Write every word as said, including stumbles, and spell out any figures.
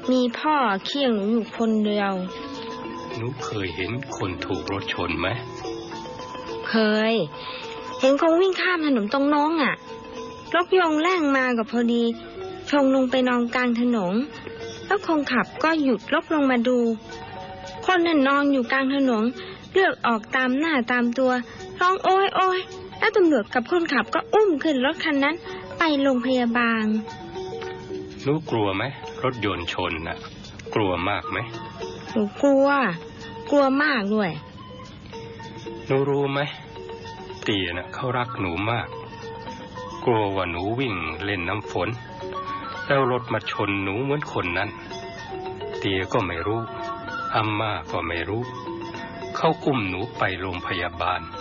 มีพ่อเคี่ยงหนูอยู่คนเดียวหนูเคยเห็นคนถูกรถชนไหมเคยเห็นคงวิ่งข้ามถนนตรงน้องอ่ะรถยนต์แล่งมากับพอดีชงลงไปนอนกลางถนนแล้วคนขับก็หยุดรถลงมาดูคนนั่นนอนอยู่กลางถนนเลือดออกตามหน้าตามตัวร้องโอยโอยแล้วตำรวจกับคนขับก็อุ้มขึ้นรถคันนั้นไปโรงพยาบาลหนูกลัวไหมรถยนต์ชนน่ะกลัวมากไหมหนูกลัวกลัวมากด้วยหนูรู้ไหมเตี๋ยน่ะเขารักหนูมากกลัวว่าหนูวิ่งเล่นน้ำฝนแล้วรถมาชนหนูเหมือนคนนั้นเตี๋ยก็ไม่รู้อาม่าก็ไม่รู้เขาอุ้มหนูไปโรงพยาบาล